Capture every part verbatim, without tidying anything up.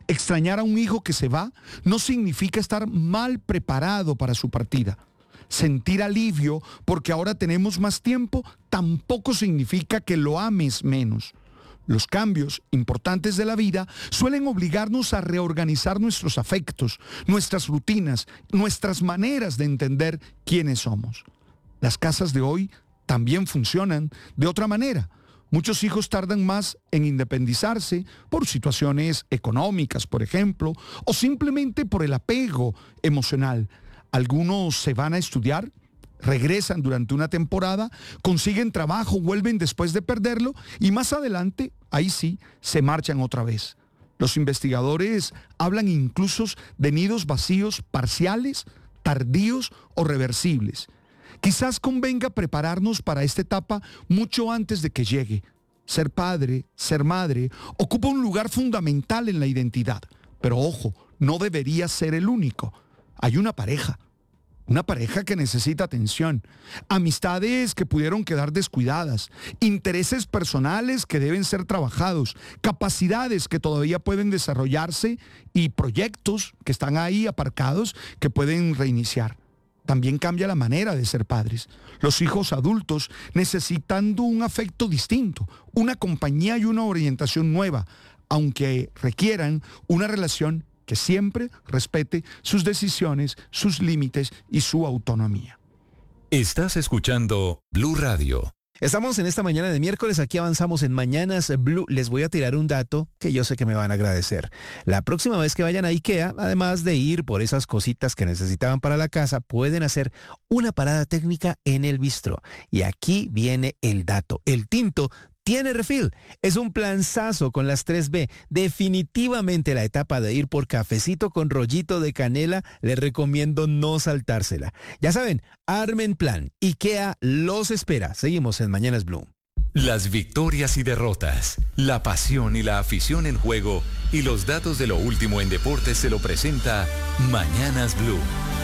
Extrañar a un hijo que se va no significa estar mal preparado para su partida. Sentir alivio porque ahora tenemos más tiempo tampoco significa que lo ames menos. Los cambios importantes de la vida suelen obligarnos a reorganizar nuestros afectos, nuestras rutinas, nuestras maneras de entender quiénes somos. Las casas de hoy también funcionan de otra manera. Muchos hijos tardan más en independizarse por situaciones económicas, por ejemplo, o simplemente por el apego emocional. Algunos se van a estudiar, regresan durante una temporada, consiguen trabajo, vuelven después de perderlo y más adelante, ahí sí, se marchan otra vez. Los investigadores hablan incluso de nidos vacíos parciales, tardíos o reversibles. Quizás convenga prepararnos para esta etapa mucho antes de que llegue. Ser padre, ser madre, ocupa un lugar fundamental en la identidad. Pero ojo, no debería ser el único. Hay una pareja. Una pareja que necesita atención, amistades que pudieron quedar descuidadas, intereses personales que deben ser trabajados, capacidades que todavía pueden desarrollarse y proyectos que están ahí aparcados que pueden reiniciar. También cambia la manera de ser padres. Los hijos adultos necesitando un afecto distinto, una compañía y una orientación nueva, aunque requieran una relación que siempre respete sus decisiones, sus límites y su autonomía. Estás escuchando Blue Radio. Estamos en esta mañana de miércoles, aquí avanzamos en Mañanas Blue. Les voy a tirar un dato que yo sé que me van a agradecer. La próxima vez que vayan a IKEA, además de ir por esas cositas que necesitaban para la casa, pueden hacer una parada técnica en el bistró. Y aquí viene el dato. El tinto tiene refill. Es un planzazo con las tres B. Definitivamente la etapa de ir por cafecito con rollito de canela, les recomiendo no saltársela. Ya saben, armen plan. IKEA los espera. Seguimos en Mañanas Blue. Las victorias y derrotas, la pasión y la afición en juego y los datos de lo último en deportes se lo presenta Mañanas Blue.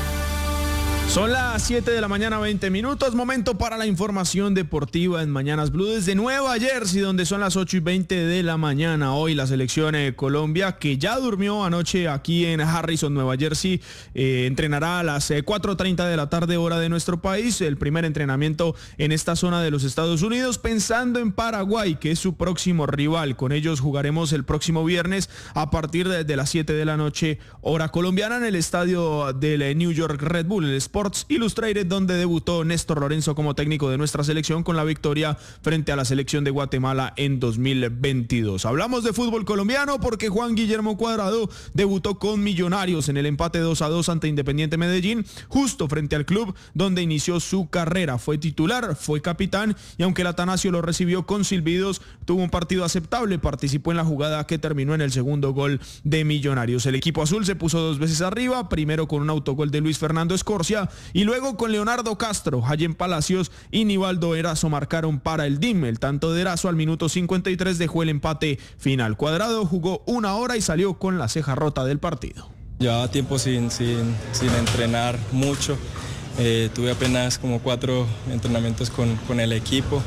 Son las siete de la mañana, veinte minutos, momento para la información deportiva en Mañanas Blue desde Nueva Jersey, donde son las ocho y veinte de la mañana. Hoy la selección de Colombia, que ya durmió anoche aquí en Harrison, Nueva Jersey, eh, entrenará a las cuatro y treinta de la tarde, hora de nuestro país, el primer entrenamiento en esta zona de los Estados Unidos, pensando en Paraguay, que es su próximo rival. Con ellos jugaremos el próximo viernes a partir de, de las siete de la noche, hora colombiana, en el estadio del New York Red Bull, el Sports Illustrated, donde debutó Néstor Lorenzo como técnico de nuestra selección con la victoria frente a la selección de Guatemala en dos mil veintidós. Hablamos de fútbol colombiano porque Juan Guillermo Cuadrado debutó con Millonarios en el empate dos a dos ante Independiente Medellín, justo frente al club donde inició su carrera. Fue titular, fue capitán y aunque el Atanasio lo recibió con silbidos, tuvo un partido aceptable, participó en la jugada que terminó en el segundo gol de Millonarios. El equipo azul se puso dos veces arriba, primero con un autogol de Luis Fernando Escorcia y luego con Leonardo Castro, Jayen Palacios y Nivaldo Erazo marcaron para el D I M. El tanto de Erazo al minuto cincuenta y tres dejó el empate final. Cuadrado jugó una hora y salió con la ceja rota del partido. Llevaba tiempo sin, sin, sin entrenar mucho, eh, tuve apenas como cuatro entrenamientos con, con el equipo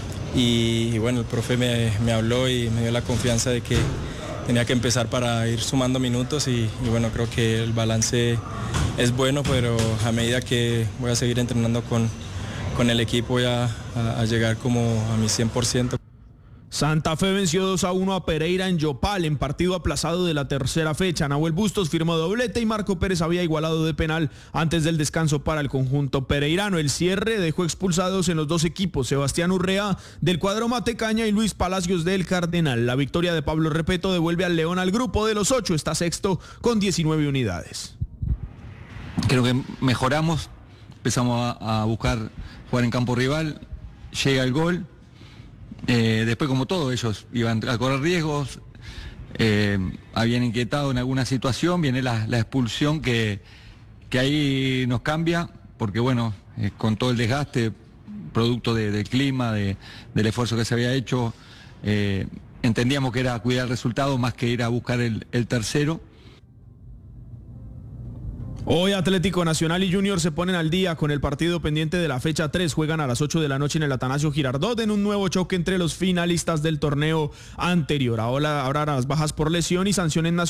y, y bueno, el profe me, me habló y me dio la confianza de que tenía que empezar para ir sumando minutos y, y bueno, creo que el balance es bueno, pero a medida que voy a seguir entrenando con, con el equipo voy a, a, a llegar como a mi cien por ciento. Santa Fe venció dos a uno a Pereira en Yopal en partido aplazado de la tercera fecha. Nahuel Bustos firmó doblete y Marco Pérez había igualado de penal antes del descanso para el conjunto pereirano. El cierre dejó expulsados en los dos equipos Sebastián Urrea del cuadro Matecaña y Luis Palacios del Cardenal. La victoria de Pablo Repeto devuelve al León al grupo de los ocho, está sexto con diecinueve unidades. Creo que mejoramos, empezamos a, a buscar jugar en campo rival, llega el gol. Eh, después, como todo, ellos iban a correr riesgos, eh, habían inquietado en alguna situación, viene la, la expulsión que, que ahí nos cambia, porque bueno, eh, con todo el desgaste, producto de, del clima, de, del esfuerzo que se había hecho, eh, entendíamos que era cuidar el resultado más que ir a buscar el, el tercero. Hoy Atlético Nacional y Junior se ponen al día con el partido pendiente de la fecha tres. Juegan a las ocho de la noche en el Atanasio Girardot en un nuevo choque entre los finalistas del torneo anterior. Ahora habrá las bajas por lesión y sanciones nacionales.